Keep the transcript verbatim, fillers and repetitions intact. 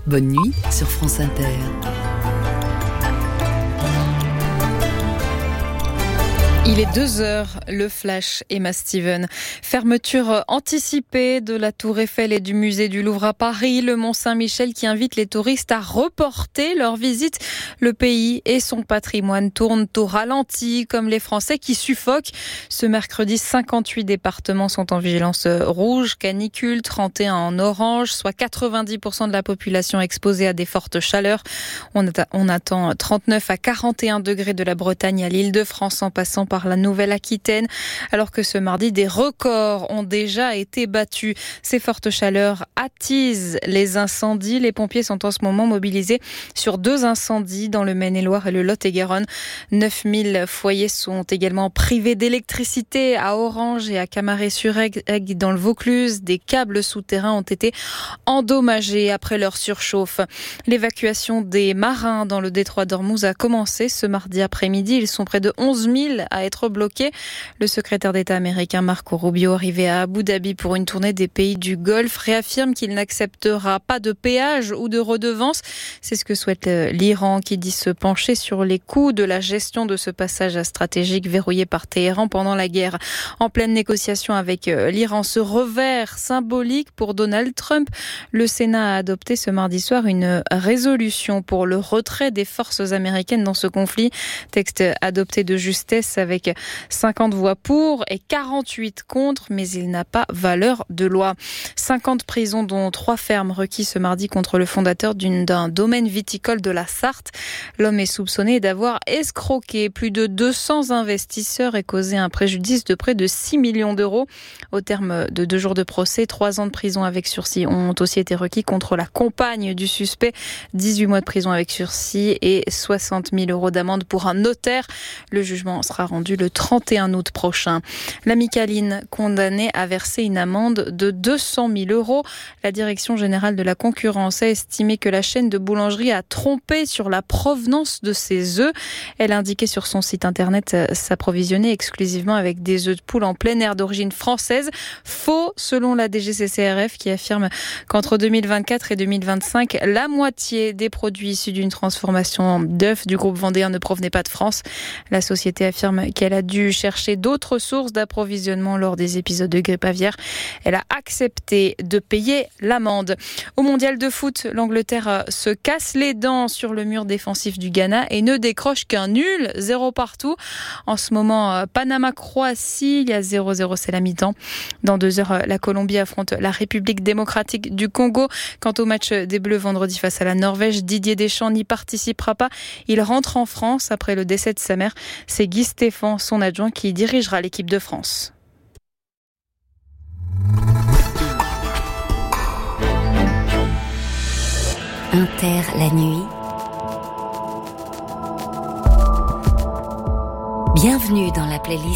Bonne nuit sur France Inter. Il est deux heures, le flash, Emma Steven. Fermeture anticipée de la Tour Eiffel et du musée du Louvre à Paris, le Mont-Saint-Michel qui invite les touristes à reporter leur visite. Le pays et son patrimoine tournent au ralenti, comme les Français qui suffoquent. Ce mercredi, cinquante-huit départements sont en vigilance rouge, canicule, trente et un en orange, soit quatre-vingt-dix pour cent de la population exposée à des fortes chaleurs. On, att- on attend trente-neuf à quarante et un degrés de la Bretagne à l'Île-de-France en passant par la Nouvelle-Aquitaine, alors que ce mardi, des records ont déjà été battus. Ces fortes chaleurs attisent les incendies. Les pompiers sont en ce moment mobilisés sur deux incendies dans le Maine-et-Loire et le Lot-et-Garonne. neuf mille foyers sont également privés d'électricité à Orange et à Camaret-sur-Aigle dans le Vaucluse. Des câbles souterrains ont été endommagés après leur surchauffe. L'évacuation des marins dans le détroit d'Ormuz a commencé ce mardi après-midi. Ils sont près de onze mille à être bloqués. Le secrétaire d'État américain Marco Rubio, arrivé à Abu Dhabi pour une tournée des pays du Golfe, réaffirme qu'il n'acceptera pas de péage ou de redevance. C'est ce que souhaite l'Iran, qui dit se pencher sur les coûts de la gestion de ce passage stratégique verrouillé par Téhéran pendant la guerre. En pleine négociation avec l'Iran, ce revers symbolique pour Donald Trump, le Sénat a adopté ce mardi soir une résolution pour le retrait des forces américaines dans ce conflit. Texte adopté de justesse avec cinquante voix pour et quarante-huit contre, mais il n'a pas valeur de loi. cinquante prisons, dont trois fermes, requis ce mardi contre le fondateur d'une, d'un domaine viticole de la Sarthe. L'homme est soupçonné d'avoir escroqué plus de deux cents investisseurs et causé un préjudice de près de six millions d'euros. Au terme de deux jours de procès, trois ans de prison avec sursis ont aussi été requis contre la compagne du suspect, dix-huit mois de prison avec sursis et soixante mille euros d'amende pour un notaire. Le jugement sera rendu le trente et un août prochain. La Micaline, condamnée à verser une amende de deux cent mille euros. La Direction générale de la concurrence a estimé que la chaîne de boulangerie a trompé sur la provenance de ses œufs. Elle a indiqué sur son site internet s'approvisionner exclusivement avec des œufs de poule en plein air d'origine française. Faux, selon la D G C C R F, qui affirme qu'entre deux mille vingt-quatre et deux mille vingt-cinq, la moitié des produits issus d'une transformation d'œufs du groupe vendéen ne provenaient pas de France. La société affirme qu'elle a dû chercher d'autres sources d'approvisionnement lors des épisodes de grippe aviaire. Elle a accepté de payer l'amende. Au mondial de foot, l'Angleterre se casse les dents sur le mur défensif du Ghana et ne décroche qu'un nul, zéro partout. En ce moment, Panama-Croatie, il y a zéro zéro, c'est la mi-temps. Dans deux heures, la Colombie affronte la République démocratique du Congo. Quant au match des Bleus vendredi face à la Norvège, Didier Deschamps n'y participera pas. Il rentre en France après le décès de sa mère. C'est Guy Stéphane, son adjoint, qui dirigera l'équipe de France. Inter la nuit. Bienvenue dans la playlist